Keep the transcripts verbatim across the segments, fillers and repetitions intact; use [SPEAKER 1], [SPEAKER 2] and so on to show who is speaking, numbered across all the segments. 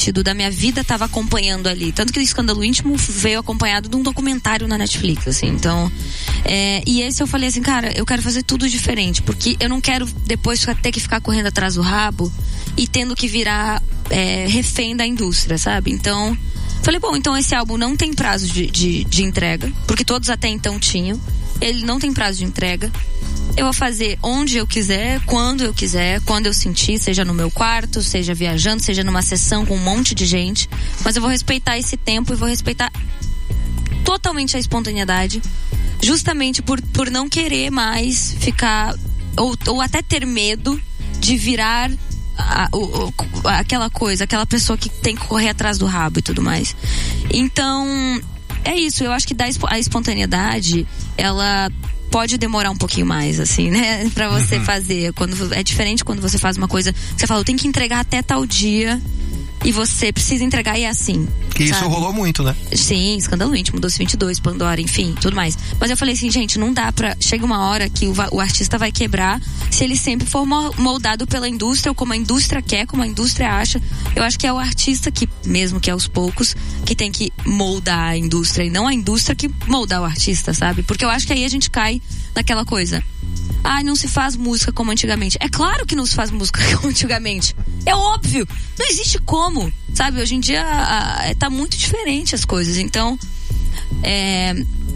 [SPEAKER 1] sentido da minha vida estava acompanhando ali. Tanto que o Escândalo Íntimo veio acompanhado de um documentário na Netflix, assim. Então, é, e esse eu falei assim, cara, eu quero fazer tudo diferente, porque eu não quero depois ter que ficar correndo atrás do rabo e tendo que virar é, refém da indústria, sabe? Então, falei, bom, então esse álbum não tem prazo de, de, de entrega, porque todos até então tinham. Ele não tem prazo de entrega. Eu vou fazer onde eu quiser, quando eu quiser, quando eu sentir, seja no meu quarto, seja viajando, seja numa sessão com um monte de gente. Mas eu vou respeitar esse tempo e vou respeitar totalmente a espontaneidade, justamente por, por não querer mais ficar, ou, ou até ter medo de virar a, o, aquela coisa, aquela pessoa que tem que correr atrás do rabo e tudo mais. Então, é isso. Eu acho que a espontaneidade, ela pode demorar um pouquinho mais, assim, né? Pra você uhum. fazer. Quando, é diferente quando você faz uma coisa que você fala, eu tenho que entregar até tal dia e você precisa entregar e é assim.
[SPEAKER 2] Que isso
[SPEAKER 1] sabe?
[SPEAKER 2] Rolou muito, né?
[SPEAKER 1] Sim, Escândalo Íntimo, Doce vinte e dois, Pandora, enfim, tudo mais. Mas eu falei assim, gente, não dá pra... Chega uma hora que o, o artista vai quebrar se ele sempre for moldado pela indústria, ou como a indústria quer, como a indústria acha. Eu acho que é o artista que, mesmo que aos poucos, que tem que moldar a indústria, e não a indústria que moldar o artista, sabe? Porque eu acho que aí a gente cai naquela coisa. Ah, não se faz música como antigamente. É claro que não se faz música como antigamente. É óbvio. Não existe como. Sabe, hoje em dia a, a, tá muito diferente as coisas. Então, é,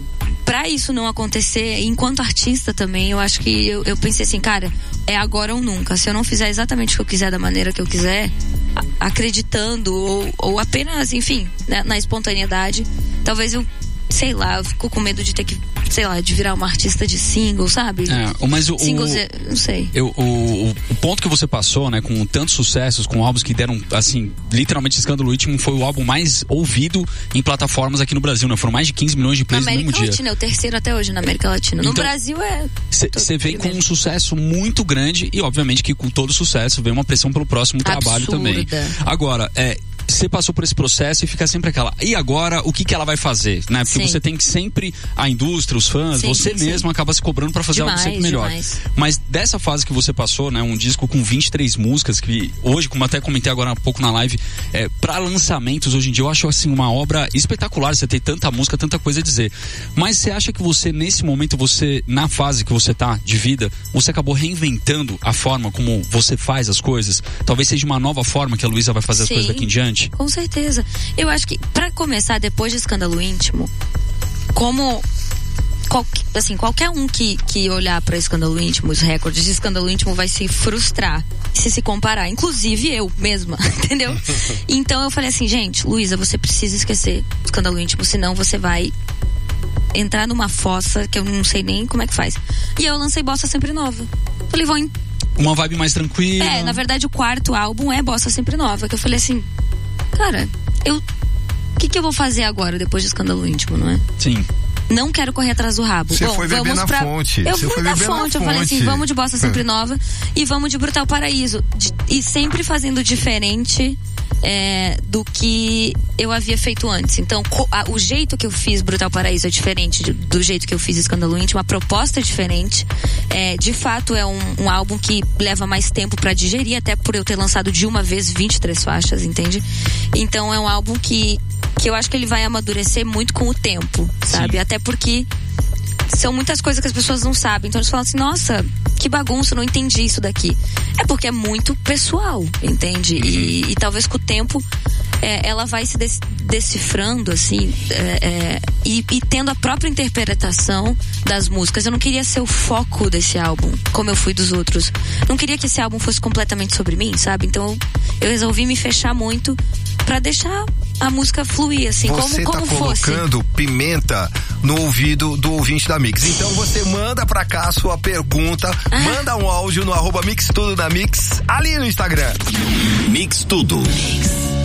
[SPEAKER 1] pra isso não acontecer, enquanto artista também, eu acho que eu, eu pensei assim, cara, é agora ou nunca. Se eu não fizer exatamente o que eu quiser, da maneira que eu quiser, a, acreditando ou, ou apenas, enfim, né, na espontaneidade, talvez eu, sei lá, eu fico com medo de ter que, sei lá, de virar uma artista de single, sabe?
[SPEAKER 3] É, mas o,
[SPEAKER 1] Singles,
[SPEAKER 3] o,
[SPEAKER 1] não sei.
[SPEAKER 3] Eu, o, o ponto que você passou, né, com tantos sucessos, com álbuns que deram, assim, literalmente Escândalo Íntimo foi o álbum mais ouvido em plataformas aqui no Brasil, né? Foram mais de quinze milhões de plays no mesmo dia.
[SPEAKER 1] Na América Latina, é o terceiro até hoje na América Latina. No
[SPEAKER 3] então,
[SPEAKER 1] Brasil é...
[SPEAKER 3] Você vem com um sucesso muito grande e, obviamente, que com todo sucesso vem uma pressão pelo próximo
[SPEAKER 1] Absurda.
[SPEAKER 3] trabalho também. Agora, é... você passou por esse processo e fica sempre aquela, e agora o que que ela vai fazer, né? Porque sim. você tem que sempre, a indústria, os fãs, sim, você sim, mesmo sim. acaba se cobrando pra fazer demais, algo sempre melhor. Demais. Mas dessa fase que você passou, né? Um disco com vinte e três músicas que hoje, como até comentei agora há pouco na live, é, pra lançamentos hoje em dia eu acho assim uma obra espetacular, você tem tanta música, tanta coisa a dizer. Mas você acha que você, nesse momento, você, na fase que você tá de vida, você acabou reinventando a forma como você faz as coisas? Talvez seja uma nova forma que a Luísa vai fazer sim. as coisas daqui em diante?
[SPEAKER 1] Com certeza. Eu acho que, pra começar, depois de Escândalo Íntimo, como qual, assim, qualquer um que, que olhar pra Escândalo Íntimo, os recordes de Escândalo Íntimo, vai se frustrar se se comparar, inclusive eu mesma, entendeu? Então eu falei assim, gente, Luísa, você precisa esquecer Escândalo Íntimo, senão você vai entrar numa fossa que eu não sei nem como é que faz. E eu lancei Bossa Sempre Nova. Falei, vou em...
[SPEAKER 3] uma vibe mais tranquila.
[SPEAKER 1] É, na verdade o quarto álbum é Bossa Sempre Nova, que eu falei assim, cara, eu o que que eu vou fazer agora depois de Escândalo Íntimo, não é?
[SPEAKER 3] Sim.
[SPEAKER 1] Não quero correr atrás do rabo.
[SPEAKER 2] Você
[SPEAKER 1] Bom,
[SPEAKER 2] foi beber
[SPEAKER 1] vamos
[SPEAKER 2] na
[SPEAKER 1] pra...
[SPEAKER 2] fonte.
[SPEAKER 1] Eu
[SPEAKER 2] Você
[SPEAKER 1] fui da fonte, eu falei assim, vamos de Bossa Sempre Nova e vamos de Brutal Paraíso. De... E sempre fazendo diferente é, do que eu havia feito antes. Então, co... a, o jeito que eu fiz Brutal Paraíso é diferente de, do jeito que eu fiz Escândalo Íntimo. A proposta é diferente. É, de fato, é um, um álbum que leva mais tempo pra digerir, até por eu ter lançado de uma vez vinte e três faixas, entende? Então, é um álbum que que eu acho que ele vai amadurecer muito com o tempo, sabe? Sim. Até porque são muitas coisas que as pessoas não sabem. Então eles falam assim, nossa, que bagunça, não entendi isso daqui. É porque é muito pessoal, entende? E, e talvez com o tempo é, ela vai se des- decifrando, assim, é, é, e, e tendo a própria interpretação das músicas. Eu não queria ser o foco desse álbum, como eu fui dos outros. Não queria que esse álbum fosse completamente sobre mim, sabe? Então eu resolvi me fechar muito pra deixar a música fluir, assim,
[SPEAKER 2] você
[SPEAKER 1] como, como
[SPEAKER 2] tá
[SPEAKER 1] fosse.
[SPEAKER 2] colocando pimenta no ouvido do ouvinte da Mix. Então você manda pra cá a sua pergunta, ah. manda um áudio no arroba Mix Tudo na Mix, ali no Instagram.
[SPEAKER 4] Mix Tudo. Mix.